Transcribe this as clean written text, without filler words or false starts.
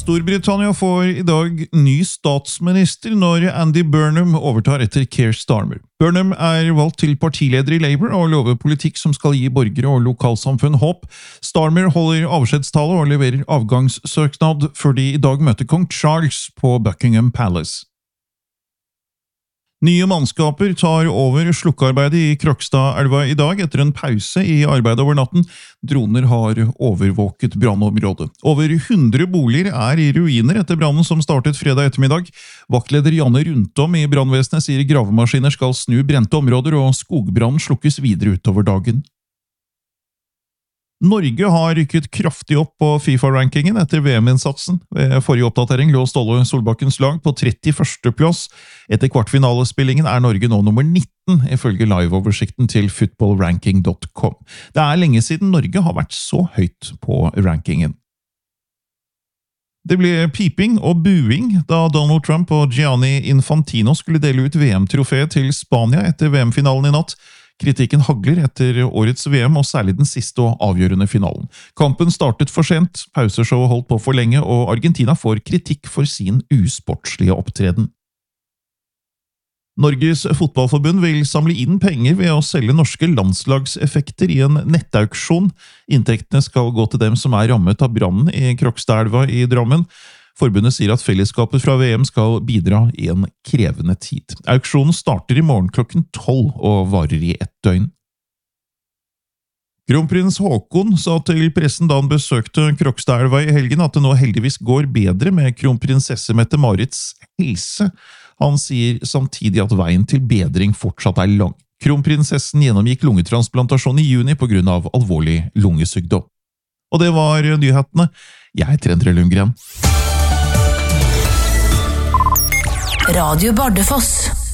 Storbritannia får I dag ny statsminister når Andy Burnham overtar etter Keir Starmer. Burnham valgt til partileder I Labour og lover politikk som skal gi borgere og lokalsamfunn håp. Starmer holder avskjedstale og leverer avgangssøknad før de I dag møter kong Charles på Buckingham Palace. Nye mannskaper tar over slukkearbeidet I Krokstadelva I dag etter en pause I arbeidet over natten. Droner har overvåket brannområdet. Over 100 boliger I ruiner etter brannen som startet fredag ettermiddag. Vaktleder Janne Runtom I brannvesenet sier gravemaskiner skal snu brente områder og skogbrannen slukkes videre utover dagen. Norge har rykket kraftig opp på FIFA-rankingen etter VM-innsatsen. Ved forrige oppdatering lå Ståle Solbakkens lag på 31. plass. Etter kvartfinalespillingen Norge nå nummer 19, ifølge live-oversikten til footballranking.com. Det lenge siden Norge har vært så høyt på rankingen. Det ble piping og buing da Donald Trump og Gianni Infantino skulle dele ut VM-trofeet til Spania etter VM-finalen I natt. Kritikken hagler etter årets VM, og særlig den siste og avgjørende finalen. Kampen startet for sent, pauseshowet holdt på for lenge, og Argentina får kritikk for sin usportslige opptreden. Norges fotballforbund vil samle inn penger ved å selge norske landslagseffekter I en nettauksjon. Inntektene skal gå til dem som rammet av brannen I Krokstadelva I Drammen. Forbundet sier at fellesskapet fra VM skal bidra I en krevende tid. Auksjonen starter I morgen klokken 12 og varer I 1 døgn. Kronprins Haakon sa til pressen da han besøkte Krokstadelva I helgen at det nå heldigvis går bedre med kronprinsesse Mette-Marits helse. Han sier samtidig at veien til bedring fortsatt lang. Kronprinsessen gjennomgikk lungetransplantasjon I juni på grunn av alvorlig lungesykdom. Og det var nyhetene. Jeg heter Endre Lundgren. Radio Bardufoss.